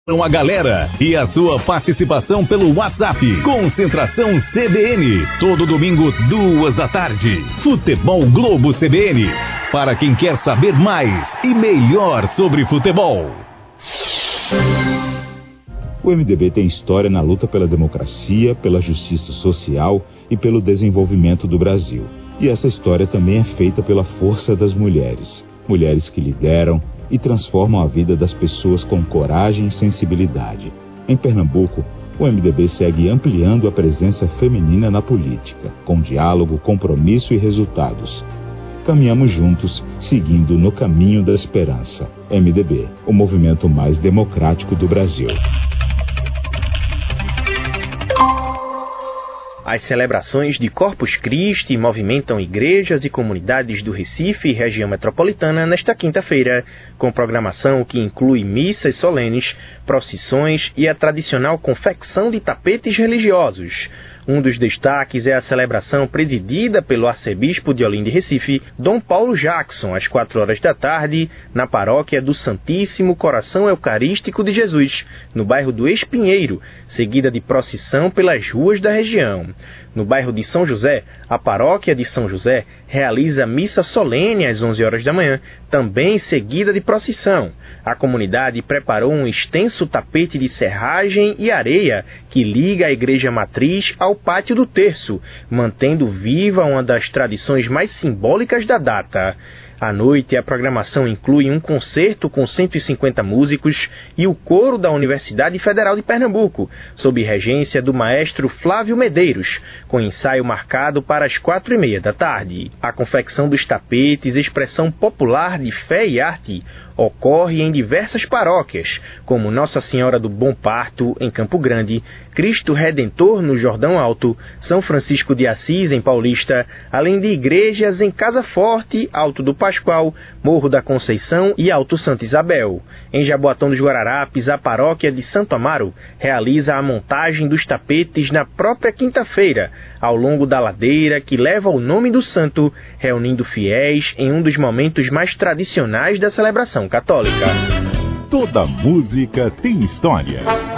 A galera e a sua participação pelo WhatsApp. Concentração CBN, todo domingo 14h. Futebol Globo CBN, para quem quer saber mais e melhor sobre futebol. O MDB tem história na luta pela democracia, pela justiça social e pelo desenvolvimento do Brasil. E essa história também é feita pela força das mulheres. Mulheres que lideram e transformam a vida das pessoas com coragem e sensibilidade. Em Pernambuco, o MDB segue ampliando a presença feminina na política, com diálogo, compromisso e resultados. Caminhamos juntos, seguindo no caminho da esperança. MDB, o movimento mais democrático do Brasil. As celebrações de Corpus Christi movimentam igrejas e comunidades do Recife e região metropolitana nesta quinta-feira, com programação que inclui missas solenes, procissões e a tradicional confecção de tapetes religiosos. Um dos destaques é a celebração presidida pelo arcebispo de Olinda e Recife, Dom Paulo Jackson, às 16h, na paróquia do Santíssimo Coração Eucarístico de Jesus, no bairro do Espinheiro, seguida de procissão pelas ruas da região. No bairro de São José, a paróquia de São José realiza missa solene às 11h, também seguida de procissão. A comunidade preparou um extenso tapete de serragem e areia que liga a igreja matriz ao pátio do terço, mantendo viva uma das tradições mais simbólicas da data. À noite, a programação inclui um concerto com 150 músicos e o coro da Universidade Federal de Pernambuco, sob regência do maestro Flávio Medeiros, com ensaio marcado para as 16h30. A confecção dos tapetes, expressão popular de fé e arte, ocorre em diversas paróquias, como Nossa Senhora do Bom Parto, em Campo Grande, Cristo Redentor, no Jordão Alto, São Francisco de Assis, em Paulista, além de igrejas em Casa Forte, Alto do Pascoal, Morro da Conceição e Alto Santa Isabel. Em Jaboatão dos Guararapes, a paróquia de Santo Amaro realiza a montagem dos tapetes na própria quinta-feira, ao longo da ladeira que leva o nome do santo, reunindo fiéis em um dos momentos mais tradicionais da celebração católica. Toda música tem história.